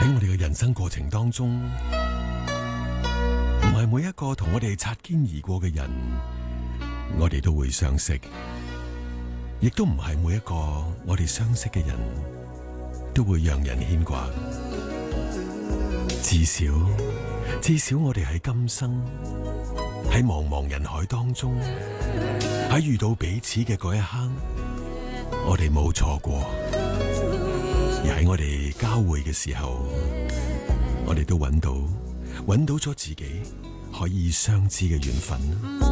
喺我哋嘅人生過程當中，唔係每一個同我哋擦肩而過嘅人，我哋都會相識，亦都唔係每一個我哋相識嘅人都會讓人牽掛。至少我哋喺今生，喺茫茫人海當中，喺遇到彼此嘅嗰一刻，我哋冇錯過。而喺我哋交匯嘅時候，我哋都揾到咗自己可以相知嘅緣分。